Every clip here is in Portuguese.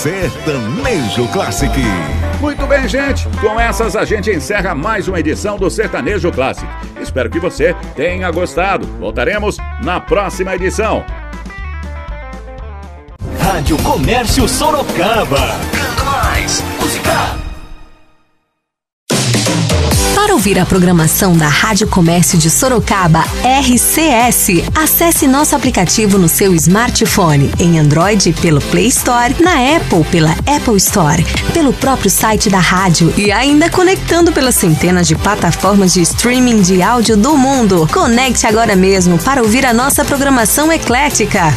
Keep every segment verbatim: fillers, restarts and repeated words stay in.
Sertanejo Classic. Muito bem, gente. Com essas a gente encerra mais uma edição do Sertanejo Classic. Espero que você tenha gostado. Voltaremos na próxima edição. Rádio Comércio Sorocaba. Canto mais música. Para ouvir a programação da Rádio Comércio de Sorocaba R C S, acesse nosso aplicativo no seu smartphone, em Android pelo Play Store, na Apple pela Apple Store, pelo próprio site da rádio e ainda conectando pelas centenas de plataformas de streaming de áudio do mundo. Conecte agora mesmo para ouvir a nossa programação eclética.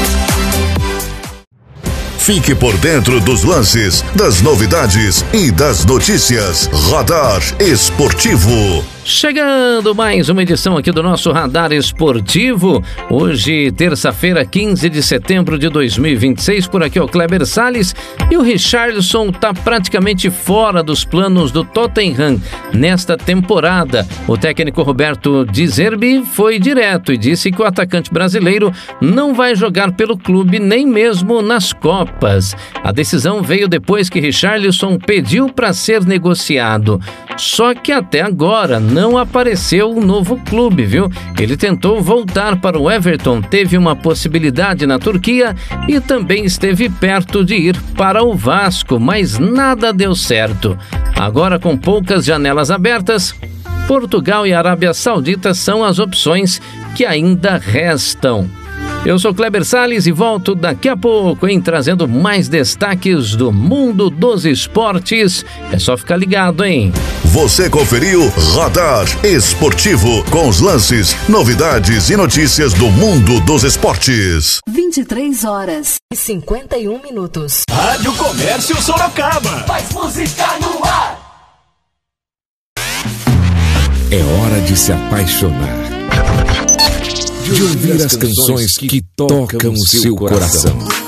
Fique por dentro dos lances, das novidades e das notícias. Radar Esportivo. Chegando mais uma edição aqui do nosso Radar Esportivo. Hoje, terça-feira, quinze de setembro de dois mil e vinte e seis. Por aqui é o Kleber Salles. E o Richarlison está praticamente fora dos planos do Tottenham nesta temporada. O técnico Roberto De Zerbi foi direto e disse que o atacante brasileiro não vai jogar pelo clube nem mesmo nas Copas. A decisão veio depois que Richarlison pediu para ser negociado. Só que até agora não apareceu um novo clube, viu? Ele tentou voltar para o Everton, teve uma possibilidade na Turquia e também esteve perto de ir para o Vasco, mas nada deu certo. Agora, com poucas janelas abertas, Portugal e Arábia Saudita são as opções que ainda restam. Eu sou Kleber Salles e volto daqui a pouco, hein, trazendo mais destaques do mundo dos esportes. É só ficar ligado, hein? Você conferiu Radar Esportivo, com os lances, novidades e notícias do mundo dos esportes. vinte e três horas e cinquenta e um minutos. Rádio Comércio Sorocaba. Mais música no ar. É hora de se apaixonar, de ouvir as canções que tocam o seu coração.